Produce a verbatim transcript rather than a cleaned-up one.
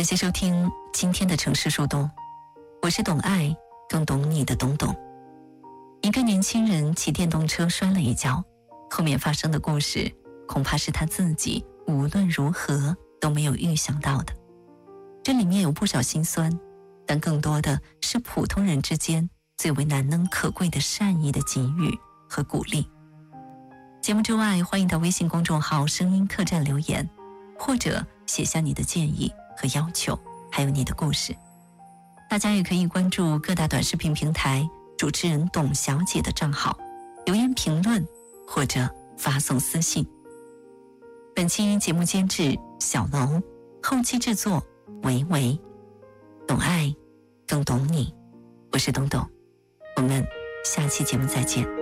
感谢收听今天的城市树洞，我是懂爱更懂你的懂懂。一个年轻人骑电动车摔了一跤，后面发生的故事恐怕是他自己无论如何都没有预想到的。这里面有不少心酸，但更多的是普通人之间最为难能可贵的善意的给予和鼓励。节目之外，欢迎到微信公众号声音客栈留言，或者写下你的建议和要求，还有你的故事。大家也可以关注各大短视频平台主持人董小姐的账号，留言评论或者发送私信。本期节目监制小楼，后期制作维维。懂爱更懂你，我是董董，我们下期节目再见。